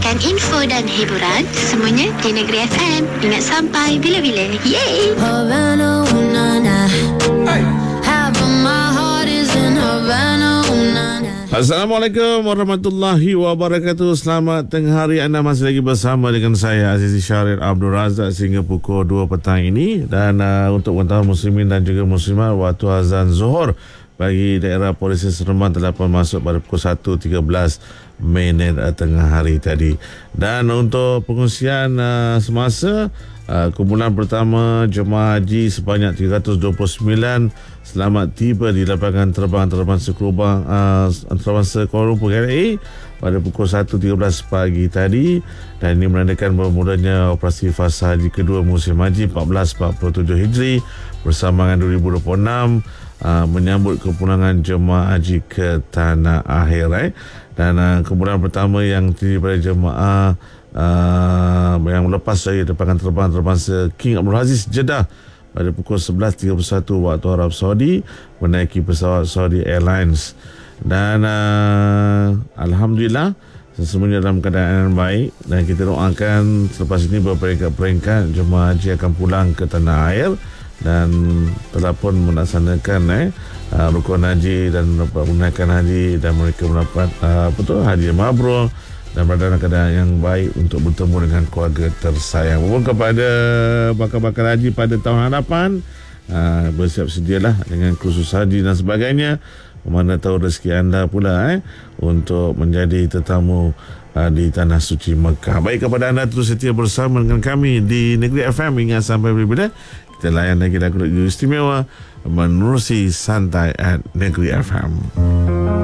mendapatkan info dan hiburan semuanya di Negeri FM. Ingat sampai bila-bila. Yeay! Havana, ooh, na, na. Half of my heart is in Havana, ooh, na, na. Assalamualaikum warahmatullahi wabarakatuh. Selamat tengah hari. Anda masih lagi bersama dengan saya Azizi Syarif Abdul Razak sehingga pukul 2 petang ini. Dan untuk wartawan muslimin dan juga muslimat, waktu azan Zuhur bagi daerah Polisi Seremban telah pun masuk pada pukul 1.13 minit tengah hari tadi. Dan untuk pengungsian semasa, kumpulan pertama jemaah haji sebanyak 329 selamat tiba di lapangan terbang antarabangsa Kuala Lumpur KLIA pada pukul 1.13 pagi tadi. Dan ini menandakan bermulanya operasi fasa haji kedua musim haji 1447 Hijri bersama dengan 2026 menyambut kepulangan jemaah haji ke tanah akhir. Dan kumpulan pertama yang terdiri pada jemaah yang lepas dari lapangan terbang antarabangsa King Abdul Aziz Jeddah pada pukul 11.31 waktu Arab Saudi menaiki pesawat Saudi Airlines. Dan Alhamdulillah semuanya dalam keadaan baik, dan kita doakan selepas ini berperingkat-peringkat jemaah haji akan pulang ke tanah air dan telah pun melaksanakan rukun haji dan menunaikan haji, dan mereka mendapat haji mabrur dan berada dalam keadaan yang baik untuk bertemu dengan keluarga tersayang. Mohon kepada bakal-bakal haji pada tahun hadapan, bersiap sedialah dengan kursus haji dan sebagainya. Mana tahu rezeki anda pula untuk menjadi tetamu di Tanah Suci Mekah. Baik, kepada anda terus setia bersama dengan kami di Negeri FM hingga sampai bila-bila. Kita layan lagi lagu istimewa menerusi santai at Negeri FM.